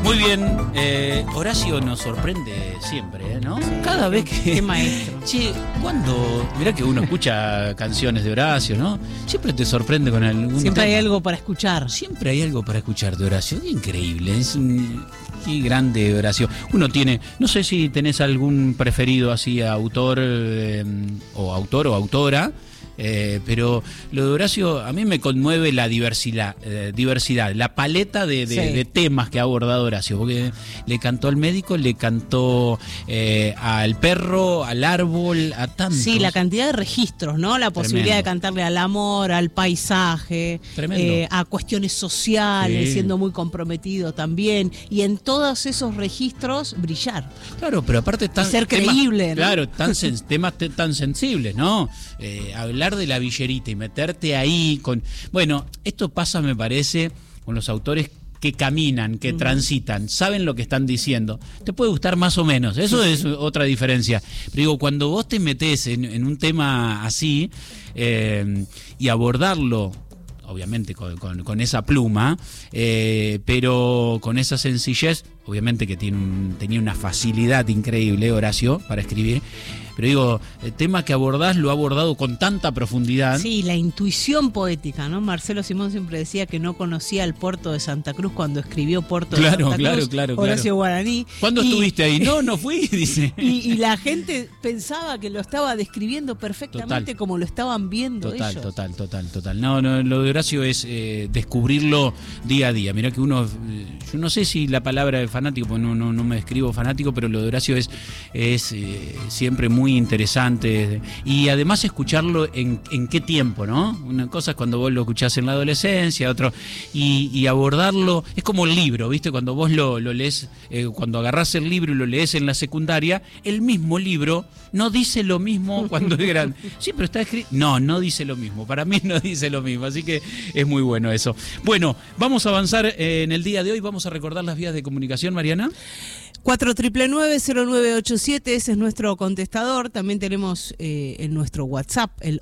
Muy bien, Horacio nos sorprende siempre, ¿no? Sí, cada vez que... Qué maestro. Che, mirá que uno escucha canciones de Horacio, ¿no? Siempre te sorprende con algún Siempre tema. hay algo para escuchar. Siempre hay algo para escuchar de Horacio. Qué increíble, qué grande Horacio. Uno tiene, no sé si tenés algún preferido así, autor o autora. Pero lo de Horacio a mí me conmueve la diversidad, la paleta de temas que ha abordado Horacio, porque le cantó al médico, le cantó al perro, al árbol, a tantos. Sí, la cantidad de registros, ¿no? La posibilidad de cantarle al amor, al paisaje, a cuestiones sociales, siendo muy comprometido también, y en todos esos registros brillar. Claro, pero aparte y ser creíble, ¿no? Claro, temas tan sensibles, ¿no? Hablar de la villerita y meterte ahí con... Bueno, esto pasa, me parece, con los autores que caminan, que transitan, saben lo que están diciendo. Te puede gustar más o menos, eso es otra diferencia. Pero digo, cuando vos te metés en un tema así y abordarlo, obviamente con esa pluma, pero con esa sencillez, obviamente que tenía una facilidad increíble, Horacio, para escribir. Pero digo, el tema que abordás lo ha abordado con tanta profundidad. Sí, la intuición poética, ¿no? Marcelo Simón siempre decía que no conocía el puerto de Santa Cruz cuando escribió Puerto de Santa Cruz. Claro. Horacio Guaraní. ¿Cuándo estuviste ahí? No fui, dice. Y la gente pensaba que lo estaba describiendo perfectamente como lo estaban viendo ellos. Total. No, lo de Horacio es descubrirlo día a día. Mirá que uno, yo no sé si la palabra de fanático, pues no me describo fanático, pero lo de Horacio es siempre muy interesante, y además escucharlo en qué tiempo, ¿no? Una cosa es cuando vos lo escuchás en la adolescencia, otro, y abordarlo, es como el libro, ¿viste? Cuando vos lo lees, cuando agarrás el libro y lo lees en la secundaria, el mismo libro no dice lo mismo cuando es grande. Sí, pero está escrito. No dice lo mismo, para mí no dice lo mismo, así que es muy bueno eso. Bueno, vamos a avanzar en el día de hoy, vamos a recordar las vías de comunicación, Mariana. 4999-0987, ese es nuestro contestador. También tenemos en nuestro WhatsApp el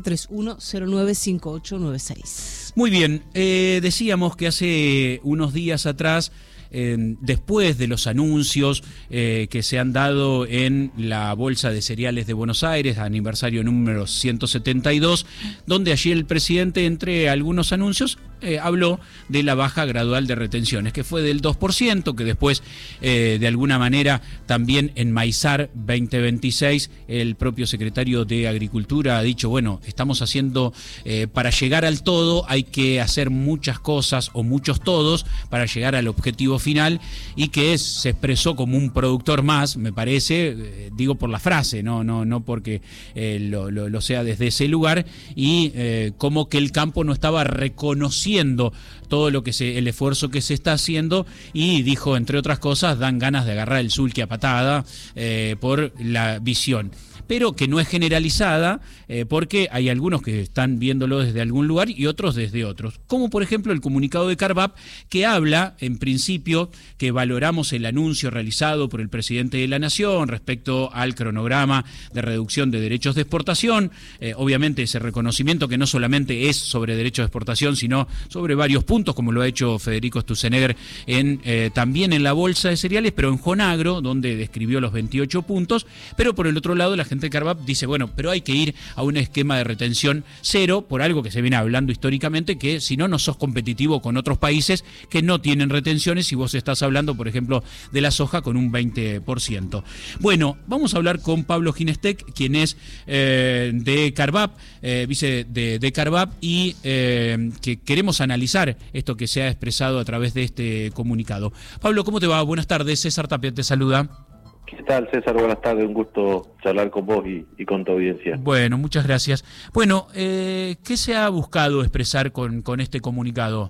1131095896. Muy bien, decíamos que hace unos días atrás, después de los anuncios que se han dado en la Bolsa de Cereales de Buenos Aires, aniversario número 172, donde allí el presidente, entre algunos anuncios, habló de la baja gradual de retenciones, que fue del 2%, que después, de alguna manera, también en Maizar 2026, el propio secretario de Agricultura ha dicho, bueno, estamos haciendo, para llegar al todo hay que hacer muchas cosas o muchos todos para llegar al objetivo final, y que se expresó como un productor más, me parece, digo por la frase, no porque lo sea desde ese lugar, y como que el campo no estaba reconociendo todo el esfuerzo que se está haciendo, y dijo, entre otras cosas, dan ganas de agarrar el sulky a patada por la visión, pero que no es generalizada, porque hay algunos que están viéndolo desde algún lugar y otros desde otros, como por ejemplo el comunicado de Carvap, que habla, en principio, que valoramos el anuncio realizado por el presidente de la Nación respecto al cronograma de reducción de derechos de exportación, obviamente ese reconocimiento que no solamente es sobre derechos de exportación, sino sobre varios puntos, como lo ha hecho Federico Stussenegger también en la Bolsa de Cereales, pero en Jonagro, donde describió los 28 puntos, pero por el otro lado la gente de Carvap dice, bueno, pero hay que ir a un esquema de retención cero, por algo que se viene hablando históricamente, que si no sos competitivo con otros países que no tienen retenciones, y vos estás hablando, por ejemplo, de la soja con un 20%. Bueno, vamos a hablar con Pablo Ginestec, quien es de Carvap, vice de Carvap, y que queremos analizar esto que se ha expresado a través de este comunicado. Pablo, ¿cómo te va? Buenas tardes, César Tapia te saluda. ¿Qué tal, César? Buenas tardes, un gusto charlar con vos y con tu audiencia. Bueno, muchas gracias. Bueno, ¿qué se ha buscado expresar con este comunicado?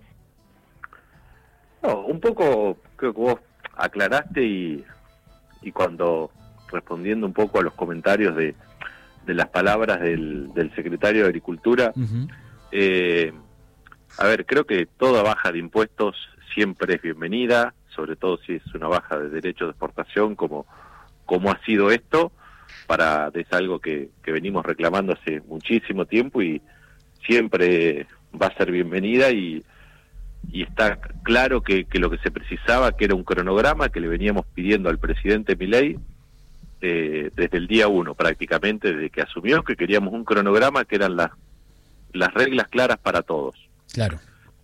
No, un poco, creo que vos aclaraste y cuando, respondiendo un poco a los comentarios de las palabras del secretario de Agricultura, a ver, creo que toda baja de impuestos siempre es bienvenida, sobre todo si es una baja de derechos de exportación como ha sido esto, es algo que venimos reclamando hace muchísimo tiempo y siempre va a ser bienvenida, y y está claro que lo que se precisaba, que era un cronograma que le veníamos pidiendo al presidente Milei desde el día 1 prácticamente, desde que asumió, que queríamos un cronograma que eran las reglas claras para todos. Claro.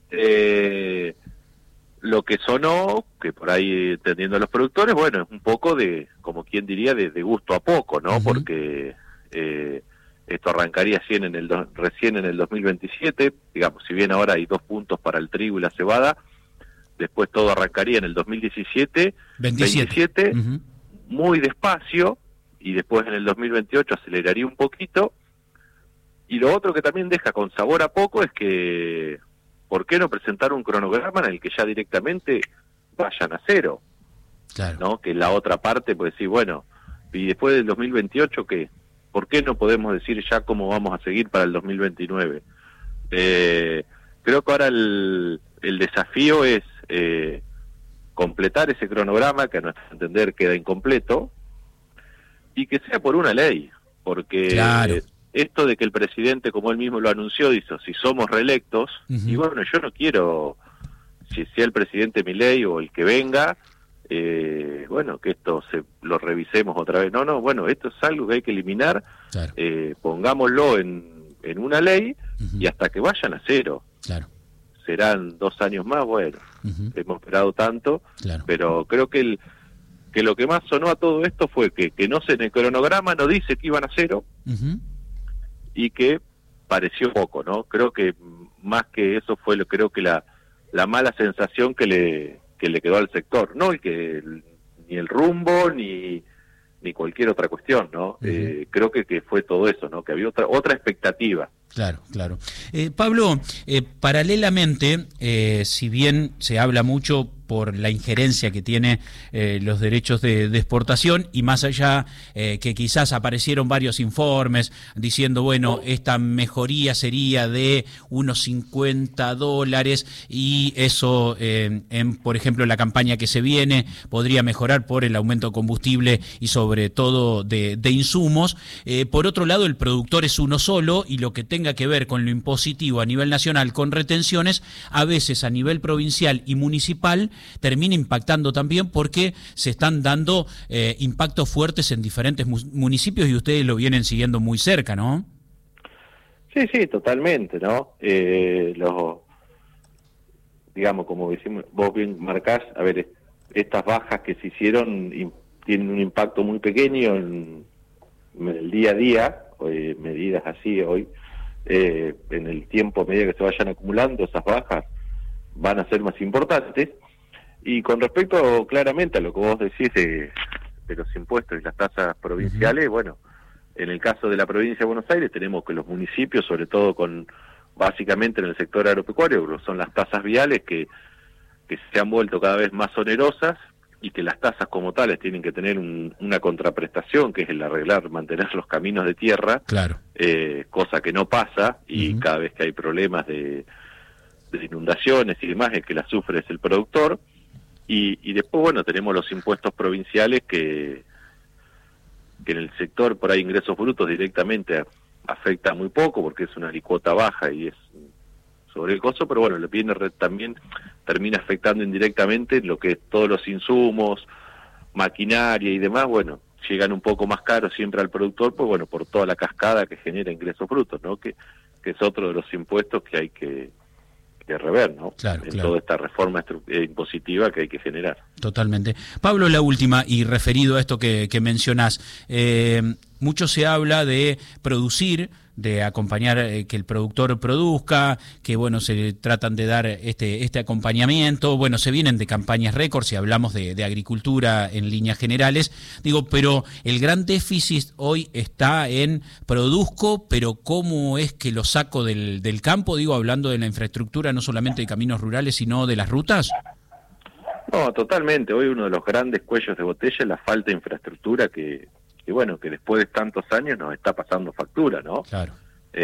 Lo que sonó, que por ahí entendiendo a los productores, bueno, es un poco de, como quien diría, de gusto a poco, ¿no? Uh-huh. Porque esto arrancaría recién en el 2027, digamos, si bien ahora hay 2 puntos para el trigo y la cebada, después todo arrancaría en el 2017, 27, uh-huh. Muy despacio, y después en el 2028 aceleraría un poquito. Y lo otro que también deja con sabor a poco es que, ¿por qué no presentar un cronograma en el que ya directamente vayan a cero? Claro. ¿No? Que la otra parte puede decir, bueno, y después del 2028, ¿qué? ¿Por qué no podemos decir ya cómo vamos a seguir para el 2029? Creo que ahora el desafío es completar ese cronograma, que a nuestro entender queda incompleto, y que sea por una ley, porque claro. Esto de que el presidente, como él mismo lo anunció, dice, si somos reelectos, uh-huh. Y bueno, yo no quiero, si sea el presidente Milei o el que venga, bueno, que esto lo revisemos otra vez. No, bueno, esto es algo que hay que eliminar, claro. Pongámoslo en una ley, uh-huh. Y hasta que vayan a cero. Claro. Serán 2 años más, bueno, uh-huh. Hemos esperado tanto, claro. Pero creo que lo que más sonó a todo esto fue que no sé, en el cronograma no dice que iban a cero, uh-huh. Y que pareció poco, ¿no? Creo que más que eso fue creo que la mala sensación que le quedó al sector, no ni el rumbo ni cualquier otra cuestión, ¿no? Uh-huh. Creo que fue todo eso, ¿no? Que había otra expectativa. Claro. Pablo, paralelamente, si bien se habla mucho por la injerencia que tiene los derechos de exportación, y más allá que quizás aparecieron varios informes diciendo, bueno, esta mejoría sería de unos $50 y eso, por ejemplo, la campaña que se viene podría mejorar por el aumento de combustible y sobre todo de insumos. Por otro lado, el productor es uno solo y lo que tenga que ver con lo impositivo a nivel nacional con retenciones, a veces a nivel provincial y municipal, termina impactando también porque se están dando impactos fuertes en diferentes municipios y ustedes lo vienen siguiendo muy cerca, ¿no? Sí, totalmente, ¿no? Digamos, como decimos, vos bien marcás, a ver, estas bajas que se hicieron tienen un impacto muy pequeño en el día a día, medidas así hoy, en el tiempo a medida que se vayan acumulando, esas bajas van a ser más importantes. Y con respecto claramente a lo que vos decís de los impuestos y las tasas provinciales, uh-huh. Bueno, en el caso de la provincia de Buenos Aires tenemos que los municipios, sobre todo básicamente en el sector agropecuario, son las tasas viales que se han vuelto cada vez más onerosas, y que las tasas como tales tienen que tener una contraprestación, que es el mantener los caminos de tierra, claro. Cosa que no pasa, y uh-huh. Cada vez que hay problemas de inundaciones y demás, el que las sufre es el productor. Y después, bueno, tenemos los impuestos provinciales que en el sector por ahí ingresos brutos directamente afecta muy poco, porque es una alícuota baja y es sobre el costo, pero bueno, también termina afectando indirectamente lo que es todos los insumos, maquinaria y demás, bueno, llegan un poco más caros siempre al productor, pues bueno, por toda la cascada que genera ingresos brutos, ¿no? Que es otro de los impuestos que hay que rever, ¿no? Claro. Toda esta reforma impositiva que hay que generar. Totalmente. Pablo, la última, y referido a esto que mencionás, mucho se habla de producir, de acompañar, que el productor produzca, que bueno, se tratan de dar este acompañamiento, bueno, se vienen de campañas récord si hablamos de agricultura en líneas generales, digo, pero el gran déficit hoy está en produzco, pero ¿cómo es que lo saco del campo? Digo, hablando de la infraestructura, no solamente de caminos rurales, sino de las rutas. No, totalmente, hoy uno de los grandes cuellos de botella es la falta de infraestructura que bueno, que después de tantos años nos está pasando factura, ¿no? Claro.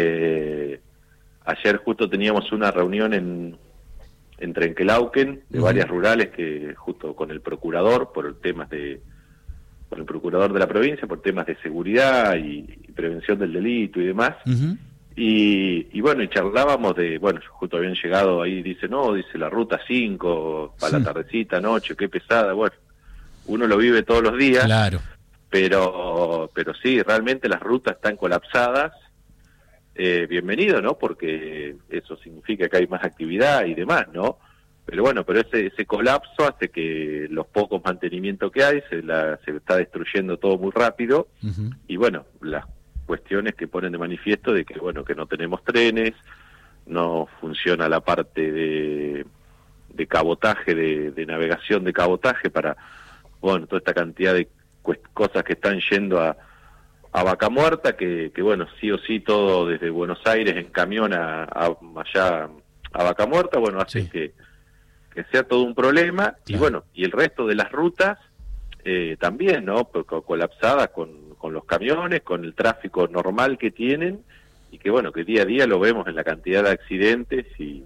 Ayer justo teníamos una reunión en Trenquelauquen de varias rurales, que justo con el procurador, con el procurador de la provincia, por temas de seguridad y prevención del delito y demás, Y bueno, y charlábamos de, bueno, justo habían llegado ahí, dice la ruta 5, para la tardecita, noche, qué pesada, bueno, uno lo vive todos los días, claro. pero sí, realmente las rutas están colapsadas. Bienvenido, ¿no? Porque eso significa que hay más actividad y demás, ¿no? Pero bueno, ese colapso hace que los pocos mantenimientos que hay, se está destruyendo todo muy rápido, y bueno, las cuestiones que ponen de manifiesto de que, bueno, que no tenemos trenes, no funciona la parte de cabotaje, de navegación de cabotaje para, bueno, toda esta cantidad de cosas que están yendo a Vaca Muerta, que bueno, sí o sí todo desde Buenos Aires en camión allá a Vaca Muerta, bueno, hace que sea todo un problema, y bueno, y el resto de las rutas también, ¿no? Colapsadas con los camiones, con el tráfico normal que tienen, y que bueno, que día a día lo vemos en la cantidad de accidentes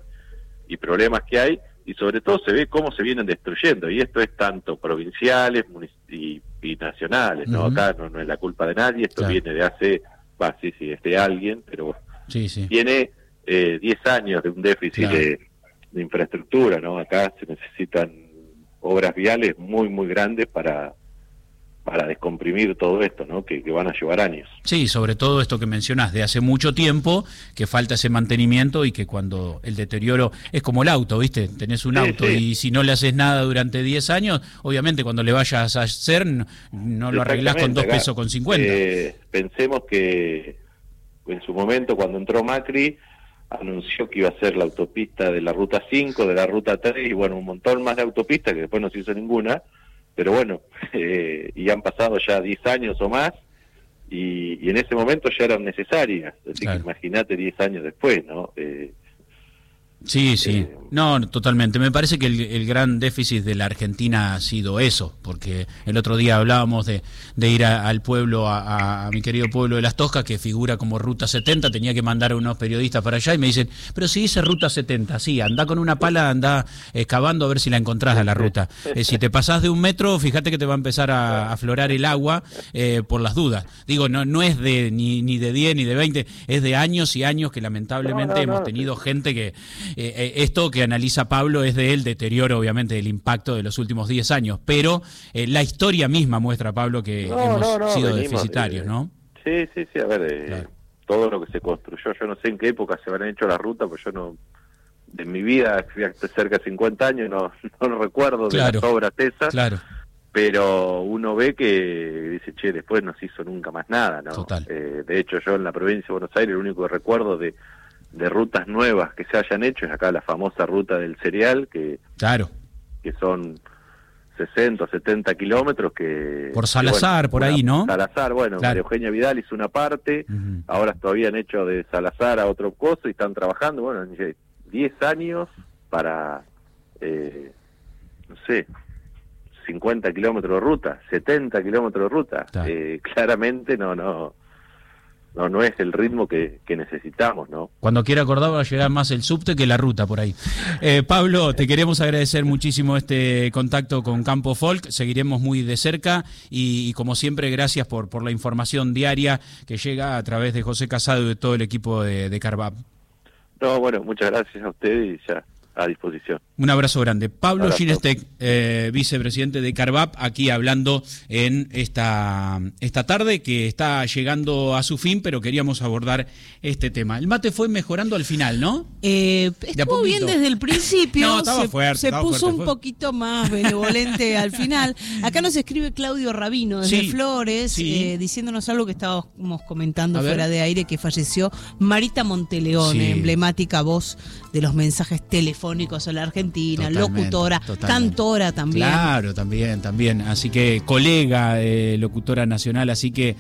y problemas que hay, y sobre todo se ve cómo se vienen destruyendo, y esto es tanto provinciales y nacionales, ¿no? Acá no es la culpa de nadie, esto viene de hace, es de alguien, pero tiene 10 años de un déficit de infraestructura, ¿no? Acá se necesitan obras viales muy, muy grandes para descomprimir todo esto, ¿no? Que van a llevar años. Sí, sobre todo esto que mencionás, de hace mucho tiempo, que falta ese mantenimiento y que cuando el deterioro es como el auto, ¿viste? Tenés un auto y si no le haces nada durante 10 años, obviamente cuando le vayas a hacer, no lo arreglás con 2 pesos con 50. Pensemos que en su momento, cuando entró Macri, anunció que iba a ser la autopista de la Ruta 5, de la Ruta 3, y bueno, un montón más de autopistas que después no se hizo ninguna. Pero bueno, y han pasado ya 10 años o más, y en ese momento ya eran necesarias, así que imagínate 10 años después, ¿no? Sí. No, totalmente. Me parece que el gran déficit de la Argentina ha sido eso, porque el otro día hablábamos de ir al pueblo, a mi querido pueblo de Las Toscas, que figura como Ruta 70, tenía que mandar a unos periodistas para allá y me dicen, pero si dice Ruta 70, sí, anda con una pala, anda excavando a ver si la encontrás a la ruta. Si te pasás de 1 metro, fíjate que te va a empezar a aflorar el agua por las dudas. Digo, no es de ni de 10 ni de 20, es de años y años que lamentablemente hemos tenido gente que... esto que analiza Pablo es del deterioro, obviamente, del impacto de los últimos 10 años, pero la historia misma muestra, Pablo, que hemos sido deficitarios, ¿no? Sí, a ver, todo lo que se construyó, yo no sé en qué época se habrán hecho las rutas, pues yo no, de mi vida, fui hace cerca de 50 años, no recuerdo de las obras esas, pero uno ve que dice, che, después no se hizo nunca más nada, ¿no? De hecho, yo en la provincia de Buenos Aires, el único recuerdo de rutas nuevas que se hayan hecho es acá la famosa ruta del cereal, que son 60 o 70 kilómetros que... Por Salazar, por ahí, ¿no? Salazar, bueno, María Eugenia Vidal hizo una parte, ahora todavía han hecho de Salazar a otro coso y están trabajando, bueno, 10 años para, no sé, 50 kilómetros de ruta, 70 kilómetros de ruta. Claramente no es el ritmo que necesitamos, ¿no? Cuando quiera acordar va a llegar más el subte que la ruta por ahí. Pablo, te queremos agradecer muchísimo este contacto con Campo Folk, seguiremos muy de cerca y como siempre gracias por la información diaria que llega a través de José Casado y de todo el equipo de Carvap. No, bueno, muchas gracias a ustedes y ya a disposición. Un abrazo grande. Pablo Ginestec, vicepresidente de Carvap, aquí hablando en esta tarde que está llegando a su fin, pero queríamos abordar este tema. El mate fue mejorando al final, ¿no? Estuvo bien desde el principio. No, estaba fuerte. Se puso un poquito más benevolente al final. Acá nos escribe Claudio Rabino desde Flores, diciéndonos algo que estábamos comentando fuera de aire, que falleció Marita Monteleone, emblemática voz de los mensajes telefónicos a la Argentina, locutora, cantora también. Claro, también. Así que colega, locutora nacional, así que,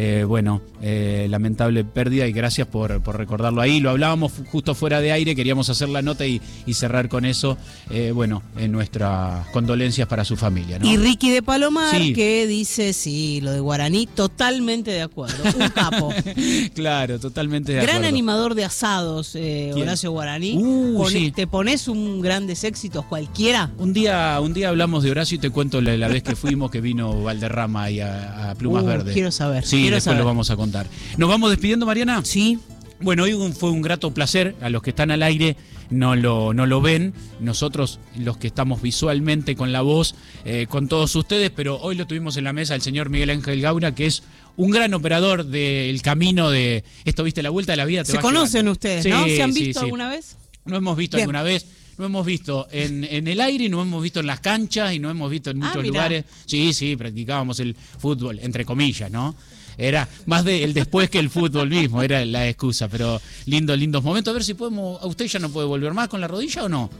lamentable pérdida y gracias por recordarlo ahí. Lo hablábamos justo fuera de aire, queríamos hacer la nota y cerrar con eso, en nuestras condolencias para su familia, ¿no? Y Ricky de Palomar, que dice, lo de Guaraní, totalmente de acuerdo, un capo. Claro, totalmente de acuerdo. Gran animador de asados, Horacio Guaraní. ¿Te pones un grandes éxitos cualquiera? Un día hablamos de Horacio y te cuento la vez que fuimos, que vino Valderrama ahí a Plumas Verdes. Quiero saber. Sí, después lo vamos a contar. ¿Nos vamos despidiendo, Mariana? Sí. Bueno, hoy fue un grato placer. A los que están al aire no lo ven. Nosotros, los que estamos visualmente con la voz, con todos ustedes, pero hoy lo tuvimos en la mesa el señor Miguel Ángel Gauna, que es un gran operador del camino de esto, ¿viste? La vuelta de la vida. Se conocen ustedes, ¿no? ¿Se han visto alguna vez? No hemos visto alguna vez. No hemos visto en el aire, no hemos visto en las canchas y no hemos visto en muchos lugares. Sí, practicábamos el fútbol, entre comillas, ¿no? Era más el después que el fútbol mismo, era la excusa, pero lindos momentos. A ver si podemos, ¿a usted ya no puede volver más con la rodilla o no?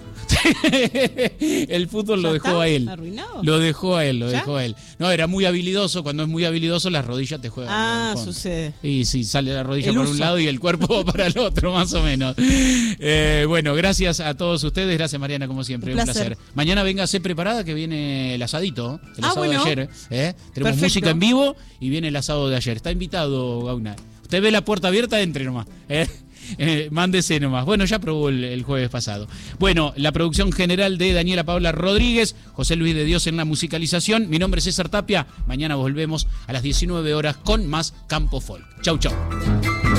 El fútbol lo dejó a él. ¿Arruinado? Lo dejó a él. No, era muy habilidoso. Cuando es muy habilidoso, las rodillas te juegan. Sucede. Y sí, sale la rodilla por un lado y el cuerpo para el otro, más o menos. Bueno, gracias a todos ustedes. Gracias, Mariana, como siempre. Un placer. Mañana véngase preparada que viene el asadito. El asado de ayer. Tenemos Perfecto. música en vivo y viene el asado de ayer. Está invitado, Gauna. Usted ve la puerta abierta, entre nomás. Mándese nomás. Bueno, ya probó el jueves pasado. Bueno, la producción general de Daniela Paola Rodríguez, José Luis de Dios en la musicalización. Mi nombre es César Tapia. Mañana volvemos a las 19 horas con más Campo Folk. Chau.